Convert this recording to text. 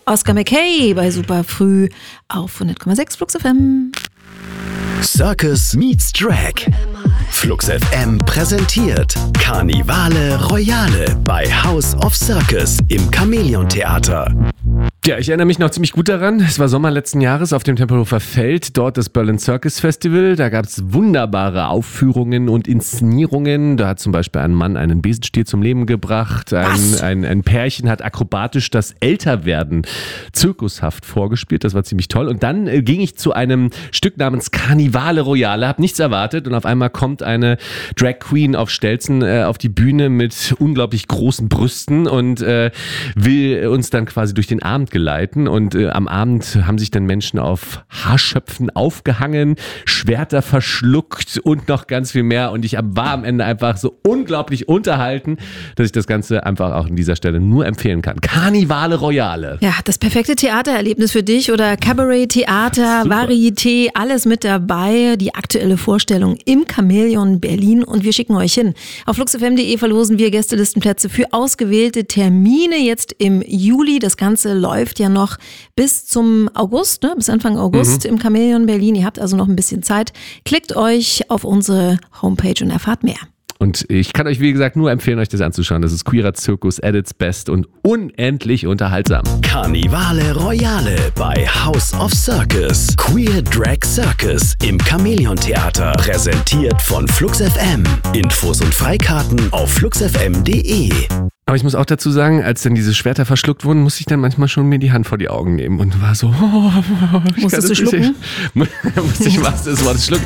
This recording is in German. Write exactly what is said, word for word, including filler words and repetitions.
Oscar McKay bei Super Früh auf hundert Komma sechs Flux F M. Circus meets Drag. Flux F M präsentiert Karnivale Royale bei House of Circus im Chamäleon-Theater. Ja, ich erinnere mich noch ziemlich gut daran. Es war Sommer letzten Jahres auf dem Tempelhofer Feld, dort das Berlin Circus Festival. Da gab es wunderbare Aufführungen und Inszenierungen. Da hat zum Beispiel ein Mann einen Besenstiel zum Leben gebracht. Ein, ein, ein Pärchen hat akrobatisch das Älterwerden zirkushaft vorgespielt. Das war ziemlich toll. Und dann äh, ging ich zu einem Stück namens Karnivale Royale, habe nichts erwartet und auf einmal kommt eine Drag Queen auf Stelzen äh, auf die Bühne mit unglaublich großen Brüsten und äh, will uns dann quasi durch den Abend geleiten und äh, am Abend haben sich dann Menschen auf Haarschöpfen aufgehangen, Schwerter verschluckt und noch ganz viel mehr und ich war am Ende einfach so unglaublich unterhalten, dass ich das Ganze einfach auch an dieser Stelle nur empfehlen kann. Karnivale Royale. Ja, das perfekte Theatererlebnis für dich oder Cabaret, Theater, Varieté, alles mit dabei. Die aktuelle Vorstellung im Chamäleon Berlin und wir schicken euch hin. Auf fluxfm punkt de verlosen wir Gästelistenplätze für ausgewählte Termine jetzt im Juli. Das Ganze läuft ja noch bis zum August, ne? bis Anfang August mhm. im Chamäleon Berlin. Ihr habt also noch ein bisschen Zeit. Klickt euch auf unsere Homepage und erfahrt mehr. Und ich kann euch, wie gesagt, nur empfehlen, euch das anzuschauen. Das ist queerer Zirkus at its best und unendlich unterhaltsam. Karnivale Royale bei House of Circus. Queer Drag Circus im Chamäleon-Theater. Präsentiert von Flux F M. Infos und Freikarten auf fluxfm punkt de. Aber ich muss auch dazu sagen, als dann diese Schwerter verschluckt wurden, musste ich dann manchmal schon mir die Hand vor die Augen nehmen und war so, oh, ich Musstest du schlucken? musste ich was, das Wort schlucken.